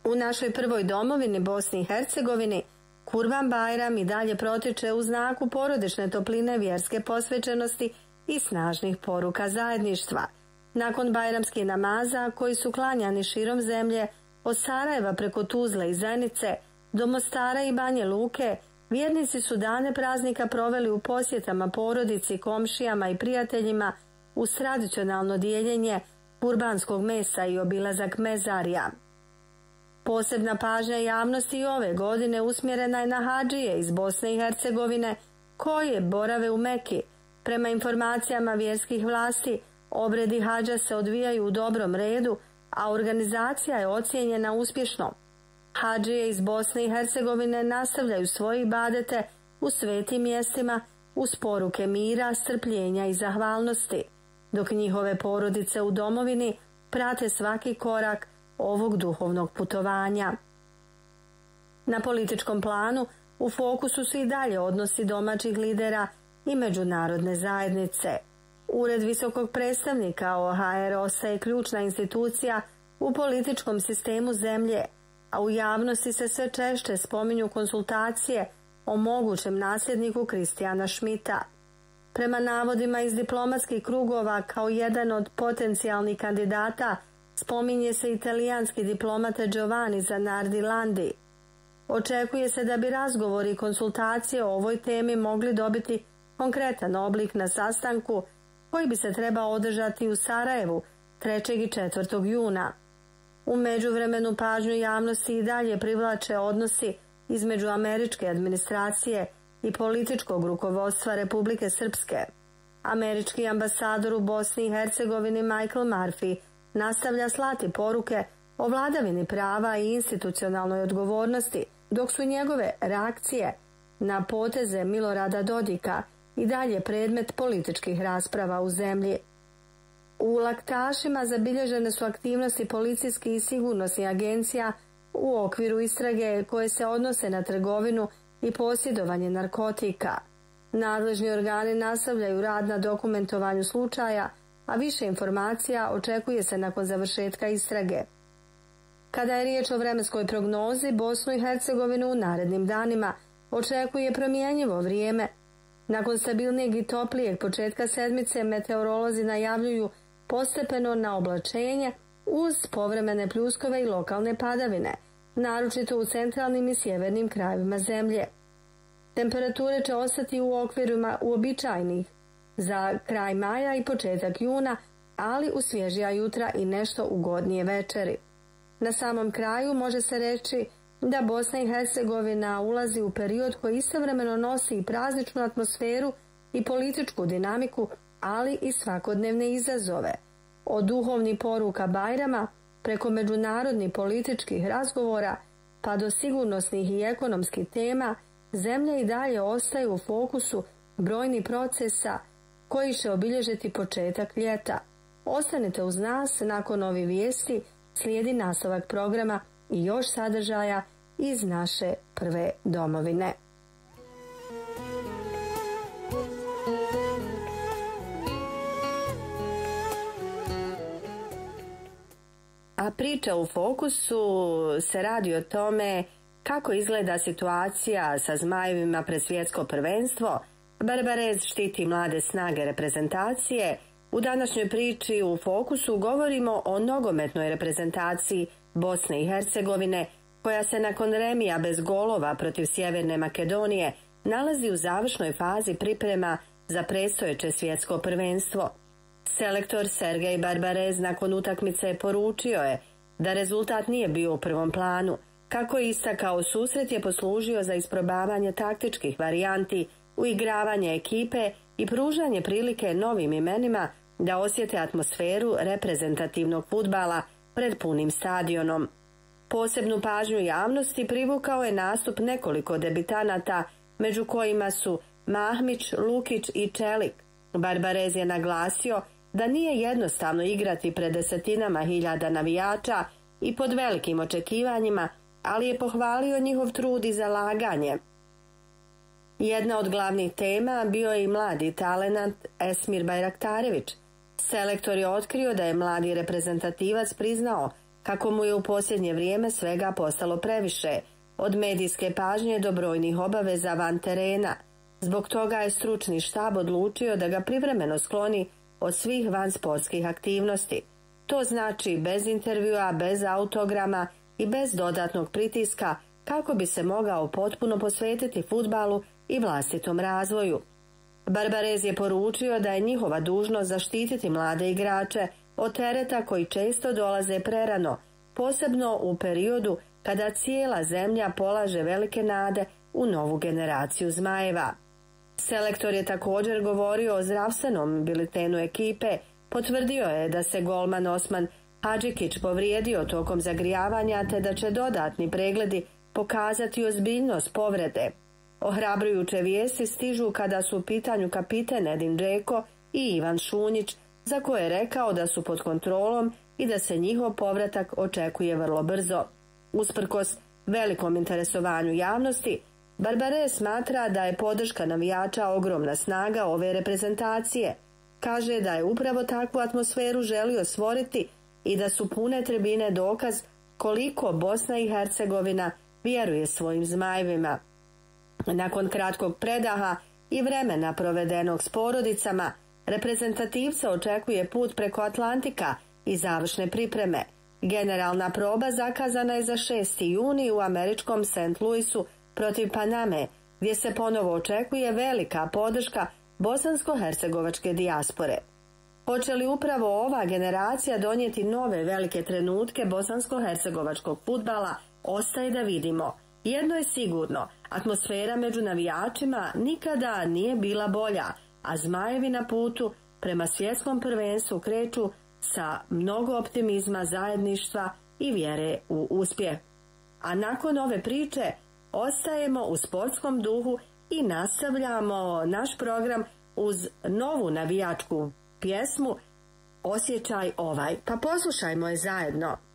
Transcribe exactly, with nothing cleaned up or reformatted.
U našoj prvoj domovini, Bosni i Hercegovini, Kurban Bajram i dalje protiče u znaku porodične topline, vjerske posvećenosti i snažnih poruka zajedništva. Nakon bajramskih namaza, koji su klanjani širom zemlje, od Sarajeva preko Tuzle i Zenice do Mostara i Banje Luke, vjernici su dane praznika proveli u posjetama porodici, komšijama i prijateljima uz tradicionalno dijeljenje kurbanskog mesa i obilazak mezarija. Posebna pažnja javnosti i ove godine usmjerena je na hadžije iz Bosne i Hercegovine koje borave u Meki. Prema informacijama vjerskih vlasti, obredi hadža se odvijaju u dobrom redu, a organizacija je ocijenjena uspješno. Hadžije iz Bosne i Hercegovine nastavljaju svoje ibadete u svetim mjestima uz poruke mira, strpljenja i zahvalnosti, dok njihove porodice u domovini prate svaki korak ovog duhovnog putovanja. Na političkom planu u fokusu su i dalje odnosi domaćih lidera i međunarodne zajednice. Ured visokog predstavnika O H R ostaje ključna institucija u političkom sistemu zemlje, a u javnosti se sve češće spominju konsultacije o mogućem nasljedniku Kristijana Šmita. Prema navodima iz diplomatskih krugova, kao jedan od potencijalnih kandidata spominje se italijanski diplomata Giovanni Zanardi Landi. Očekuje se da bi razgovori i konsultacije o ovoj temi mogli dobiti konkretan oblik na sastanku koji bi se trebao održati u Sarajevu trećeg i četvrtog juna. U međuvremenu pažnju javnosti i dalje privlače odnosi između američke administracije i političkog rukovodstva Republike Srpske. Američki ambasador u Bosni i Hercegovini Michael Murphy nastavlja slati poruke o vladavini prava i institucionalnoj odgovornosti, dok su njegove reakcije na poteze Milorada Dodika i dalje predmet političkih rasprava u zemlji. U Laktašima zabilježene su aktivnosti policijskih i sigurnosnih agencija u okviru istrage koje se odnose na trgovinu i posjedovanje narkotika. Nadležni organi nastavljaju rad na dokumentovanju slučaja, a više informacija očekuje se nakon završetka istrage. Kada je riječ o vremenskoj prognozi, Bosnu i Hercegovinu u narednim danima očekuje promjenjivo vrijeme. Nakon stabilnijeg i toplijeg početka sedmice, meteorolozi najavljuju postepeno naoblačenje uz povremene pljuskove i lokalne padavine, naročito u centralnim i sjevernim krajevima zemlje. Temperature će ostati u okvirima uobičajenih za kraj maja i početak juna, ali u svježija jutra i nešto ugodnije večeri. Na samom kraju može se reći da Bosna i Hercegovina ulazi u period koji istovremeno nosi i prazničnu atmosferu i političku dinamiku, ali i svakodnevne izazove. Od duhovnih poruka Bajrama preko međunarodnih političkih razgovora pa do sigurnosnih i ekonomskih tema, zemlja i dalje ostaje u fokusu brojnih procesa koji će obilježiti početak ljeta. Ostanite uz nas, nakon ovih vijesti slijedi nastavak programa i još sadržaja iz naše prve domovine. A priča u fokusu se radi o tome kako izgleda situacija sa zmajevima pred svjetsko prvenstvo. Barbarez štiti mlade snage reprezentacije. U današnjoj priči u fokusu govorimo o nogometnoj reprezentaciji Bosne i Hercegovine, koja se nakon remija bez golova protiv Sjeverne Makedonije nalazi u završnoj fazi priprema za predstojeće svjetsko prvenstvo. Selektor Sergej Barbarez nakon utakmice poručio je da rezultat nije bio u prvom planu. Kako je istakao, susret je poslužio za isprobavanje taktičkih varijanti, uigravanje ekipe i pružanje prilike novim imenima da osjete atmosferu reprezentativnog fudbala pred punim stadionom. Posebnu pažnju javnosti privukao je nastup nekoliko debitanata, među kojima su Mahmić, Lukić i Čelik. Barbarez je naglasio da nije jednostavno igrati pred desetinama hiljada navijača i pod velikim očekivanjima, ali je pohvalio njihov trud i zalaganje. Jedna od glavnih tema bio je i mladi talenat Esmir Bajraktarević. Selektor je otkrio da je mladi reprezentativac priznao kako mu je u posljednje vrijeme svega postalo previše, od medijske pažnje do brojnih obaveza van terena. Zbog toga je stručni štab odlučio da ga privremeno skloni od svih vansportskih aktivnosti. To znači bez intervjua, bez autograma i bez dodatnog pritiska, kako bi se mogao potpuno posvetiti fudbalu i vlastitom razvoju. Barbarez je poručio da je njihova dužnost zaštititi mlade igrače od tereta koji često dolaze prerano, posebno u periodu kada cijela zemlja polaže velike nade u novu generaciju Zmajeva. Selektor je također govorio o zdravstvenom biltenu ekipe, potvrdio je da se golman Osman Hadžikić povrijedio tokom zagrijavanja te da će dodatni pregledi pokazati ozbiljnost povrede. Ohrabrujuće vijesti stižu kada su u pitanju kapiten Edin Džeko i Ivan Šunjić, za koje je rekao da su pod kontrolom i da se njihov povratak očekuje vrlo brzo. Usprkos velikom interesovanju javnosti, Barbarez smatra da je podrška navijača ogromna snaga ove reprezentacije. Kaže da je upravo takvu atmosferu želio stvoriti i da su pune tribine dokaz koliko Bosna i Hercegovina vjeruje svojim Zmajevima. Nakon kratkog predaha i vremena provedenog s porodicama, reprezentativca očekuje put preko Atlantika i završne pripreme. Generalna proba zakazana je za šesti juni u američkom Saint Louisu protiv Paname, gdje se ponovo očekuje velika podrška bosansko-hercegovačke dijaspore. Hoće li upravo ova generacija donijeti nove velike trenutke bosansko-hercegovačkog fudbala, ostaje da vidimo. Jedno je sigurno, atmosfera među navijačima nikada nije bila bolja, a Zmajevi na putu prema svjetskom prvenstvu kreću sa mnogo optimizma, zajedništva i vjere u uspjeh. A nakon ove priče ostajemo u sportskom duhu i nastavljamo naš program uz novu navijačku pjesmu Osjećaj ovaj. Pa poslušajmo je zajedno.